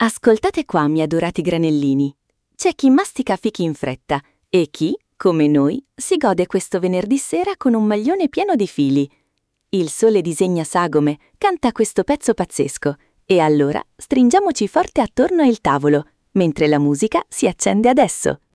Ascoltate qua, miei adorati granellini. C'è chi mastica fichi in fretta e chi, come noi, si gode questo venerdì sera con un maglione pieno di fili. Il sole disegna sagome, canta questo pezzo pazzesco e allora stringiamoci forte attorno al tavolo, mentre la musica si accende adesso.